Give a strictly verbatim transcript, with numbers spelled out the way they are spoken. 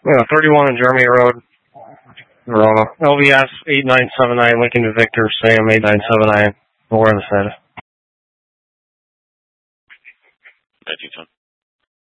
Yeah, thirty-one on Germany Road, Verona. L V S eight nine seven nine, Lincoln to Victor, Sam eight nine seven nine. We're on the set. nineteen ten.